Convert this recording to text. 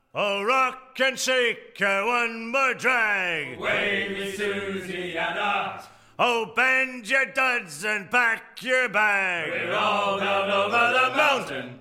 Oh, rock and shake, one more drag. Wavy Susiana. Oh, bend your duds and pack your bag. We're all down over the mountain.